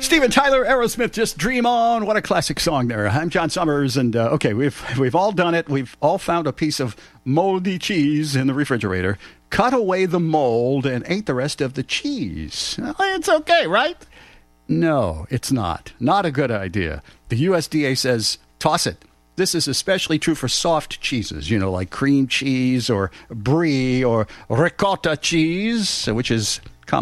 Steven Tyler, Aerosmith, Just Dream On. What a classic song there. I'm John Summers, and okay, we've all done it. We've all found a piece of moldy cheese in the refrigerator, cut away the mold, and ate the rest of the cheese. Well, it's okay, right? No, it's not. Not a good idea. The USDA says toss it. This is especially true for soft cheeses, like cream cheese or brie or ricotta cheese, which is